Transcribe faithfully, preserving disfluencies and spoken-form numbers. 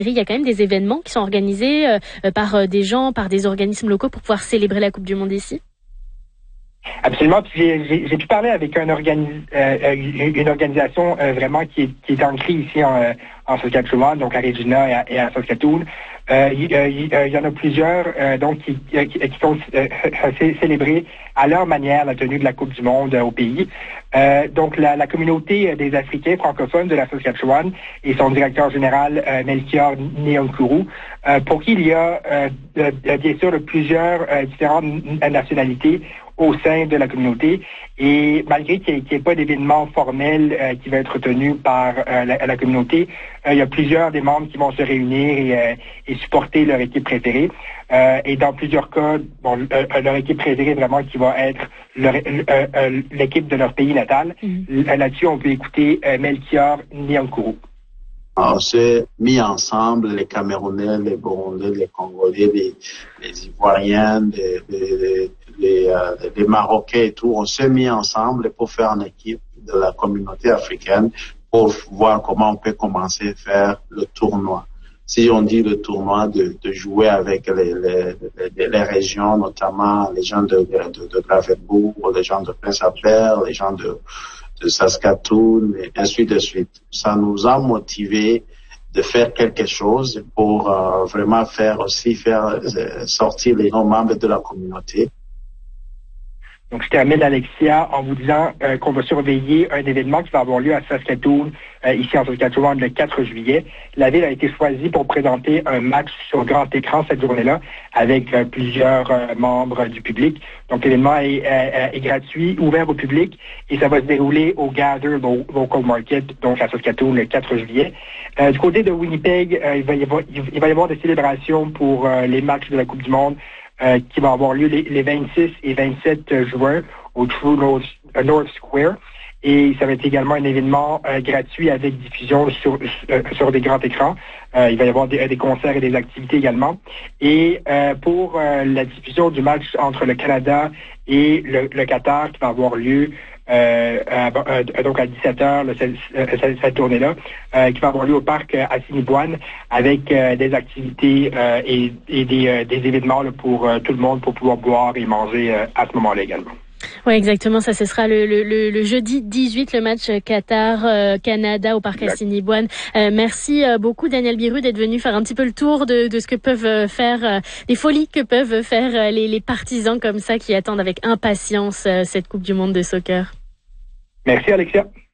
Il y a quand même des événements qui sont organisés euh, par euh, des gens, par des organismes locaux pour pouvoir célébrer la Coupe du Monde ici. Absolument. Puis j'ai, j'ai, j'ai pu parler avec un organi- euh, une organisation euh, vraiment qui est, qui est ancrée ici en, euh, en Saskatchewan, donc à Regina et à, et à Saskatoon. Euh, il, euh, il, euh, il y en a plusieurs euh, donc qui, qui, qui sont euh, célébrés à leur manière la tenue de la Coupe du Monde euh, au pays. Euh, donc la, la communauté des Africains francophones de la Saskatchewan et son directeur général euh, Melchior Nyankuru, euh, pour qui il y a euh, euh, bien sûr plusieurs euh, différentes nationalités au sein de la communauté. Et malgré qu'il n'y ait, ait pas d'événement formel euh, qui va être tenu par euh, la, la communauté, euh, il y a plusieurs des membres qui vont se réunir et, euh, et supporter leur équipe préférée. Euh, et dans plusieurs cas, bon, euh, leur équipe préférée vraiment qui va être leur, euh, euh, l'équipe de leur pays natal. Mm-hmm. Là-dessus, on peut écouter euh, Melchior Nyankuru. On s'est mis ensemble, les Camerounais, les Burundais, les Congolais, les, les Ivoiriens, les, les, les, euh, les Marocains et tout. On s'est mis ensemble pour faire une équipe de la communauté africaine pour voir comment on peut commencer à faire le tournoi. Si on dit le tournoi, de, de jouer avec les, les, les, les régions, notamment les gens de, de, de Gravelbourg, les gens de Prince-Albert, les gens de de Saskatoon, et ainsi de suite. Ça nous a motivés de faire quelque chose pour euh, vraiment faire aussi faire euh, sortir les non-membres de la communauté. Donc, je termine, Alexia, en vous disant euh, qu'on va surveiller un événement qui va avoir lieu à Saskatoon, euh, ici en Saskatchewan, le quatre juillet. La ville a été choisie pour présenter un match sur grand écran cette journée-là avec euh, plusieurs euh, membres du public. Donc, l'événement est, euh, est gratuit, ouvert au public, et ça va se dérouler au Gather Local Market, donc à Saskatoon, le quatre juillet. Euh, du côté de Winnipeg, euh, il, va y avoir, il va y avoir des célébrations pour euh, les matchs de la Coupe du Monde, Euh, qui va avoir lieu les, les vingt-six et vingt-sept juin au True North, uh, North Square. Et ça va être également un événement euh, gratuit avec diffusion sur, euh, sur des grands écrans. Euh, il va y avoir des, des concerts et des activités également. Et euh, pour euh, la diffusion du match entre le Canada et le, le Qatar qui va avoir lieu euh, à, euh, donc à dix-sept heures, là, cette, cette, cette tournée-là, euh, qui va avoir lieu au parc euh, Assiniboine avec euh, des activités euh, et, et des, euh, des événements là, pour euh, tout le monde pour pouvoir boire et manger euh, à ce moment-là également. Oui, exactement. Ça, ce sera le, le, le, le jeudi dix-huit, le match Qatar-Canada au parc Assiniboine. Euh, merci beaucoup, Daniel Biru, d'être venu faire un petit peu le tour de, de ce que peuvent faire, euh, des folies que peuvent faire les, les partisans comme ça qui attendent avec impatience euh, cette Coupe du Monde de soccer. Merci, Alexia.